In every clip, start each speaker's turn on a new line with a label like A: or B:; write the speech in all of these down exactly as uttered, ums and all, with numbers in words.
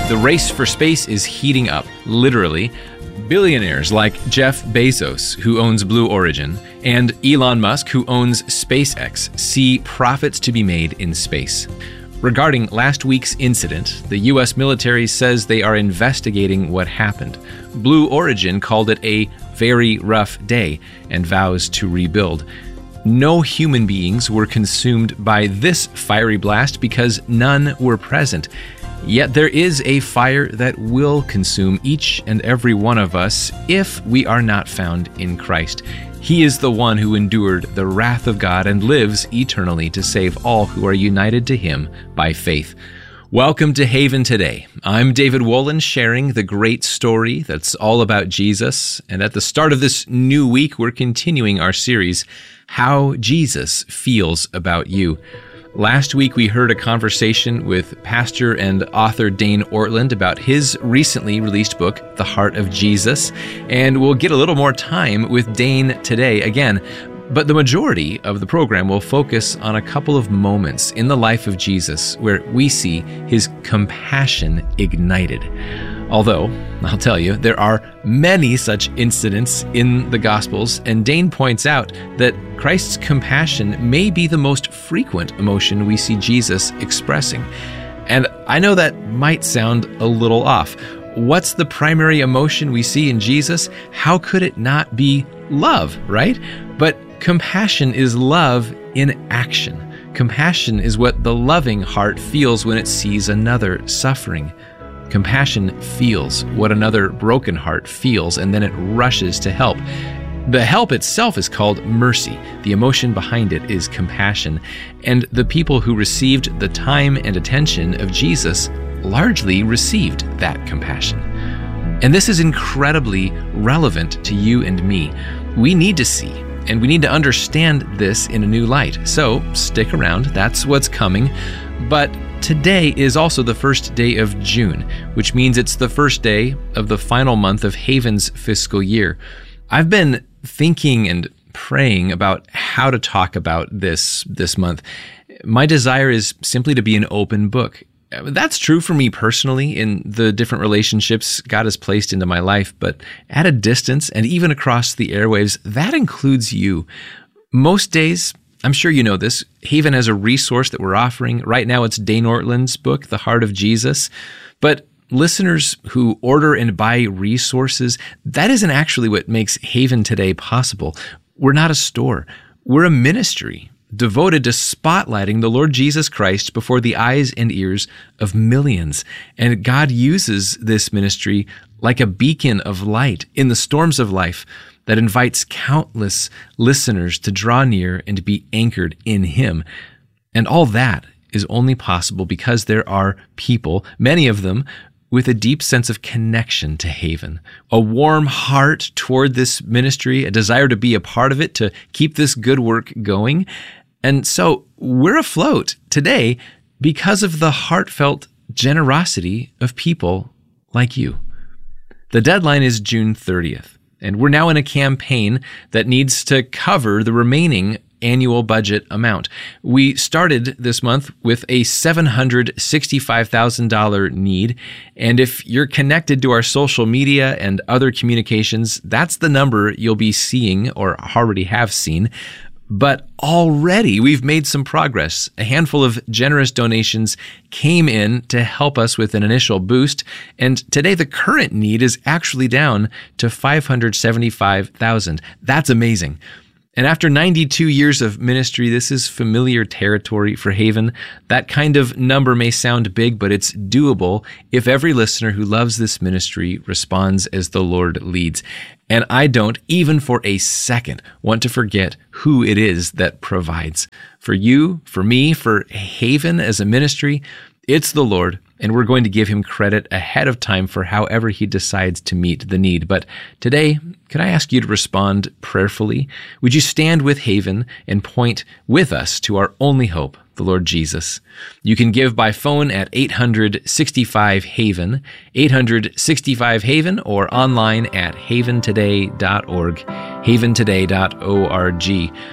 A: The race for space is heating up, literally. Billionaires like Jeff Bezos, who owns Blue Origin, and Elon Musk, who owns SpaceX, see profits to be made in space. Regarding last week's incident, the U S military says they are investigating what happened. Blue Origin called it a very rough day and vows to rebuild. No human beings were consumed by this fiery blast because none were present. Yet there is a fire that will consume each and every one of us if we are not found in Christ. He is the one who endured the wrath of God and lives eternally to save all who are united to him by faith. Welcome to Haven Today. I'm David Wolin, sharing the great story that's all about Jesus. And at the start of this new week, we're continuing our series, How Jesus Feels About You. Last week, we heard a conversation with pastor and author Dane Ortlund about his recently released book, The Heart of Jesus, and we'll get a little more time with Dane today again. But the majority of the program will focus on a couple of moments in the life of Jesus where we see his compassion ignited. Although, I'll tell you, there are many such incidents in the Gospels, and Dane points out that Christ's compassion may be the most frequent emotion we see Jesus expressing. And I know that might sound a little off. What's the primary emotion we see in Jesus? How could it not be love, right? But compassion is love in action. Compassion is what the loving heart feels when it sees another suffering. Compassion feels what another broken heart feels, and then it rushes to help. The help itself is called mercy. The emotion behind it is compassion. And the people who received the time and attention of Jesus largely received that compassion. And this is incredibly relevant to you and me. We need to see, and we need to understand this in a new light. So stick around, that's what's coming. But today is also the first day of June, which means it's the first day of the final month of Haven's fiscal year. I've been thinking and praying about how to talk about this this month. My desire is simply to be an open book. That's true for me personally in the different relationships God has placed into my life, but at a distance and even across the airwaves, that includes you. Most days, I'm sure you know this, Haven has a resource that we're offering. Right now it's Dane Ortlund's book, The Heart of Jesus. But listeners who order and buy resources, that isn't actually what makes Haven Today possible. We're not a store. We're a ministry devoted to spotlighting the Lord Jesus Christ before the eyes and ears of millions. And God uses this ministry like a beacon of light in the storms of life that invites countless listeners to draw near and to be anchored in him. And all that is only possible because there are people, many of them, with a deep sense of connection to Haven, a warm heart toward this ministry, a desire to be a part of it, to keep this good work going. And so we're afloat today because of the heartfelt generosity of people like you. The deadline is June thirtieth, and we're now in a campaign that needs to cover the remaining annual budget amount. We started this month with a seven hundred sixty-five thousand dollars need, and if you're connected to our social media and other communications, that's the number you'll be seeing or already have seen. But already we've made some progress. A handful of generous donations came in to help us with an initial boost, and today the current need is actually down to five hundred seventy-five thousand dollars. That's amazing. And after ninety-two years of ministry, this is familiar territory for Haven. That kind of number may sound big, but it's doable if every listener who loves this ministry responds as the Lord leads. And I don't, even for a second, want to forget who it is that provides. For you, for me, for Haven as a ministry, it's the Lord, and we're going to give him credit ahead of time for however he decides to meet the need. But today, could I ask you to respond prayerfully? Would you stand with Haven and point with us to our only hope, the Lord Jesus? You can give by phone at eight hundred sixty-five Haven, eight hundred sixty-five Haven, or online at haven today dot org, haven today dot org.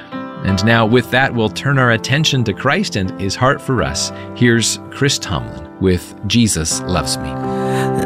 A: And now with that, we'll turn our attention to Christ and his heart for us. Here's Chris Tomlin with Jesus Loves Me.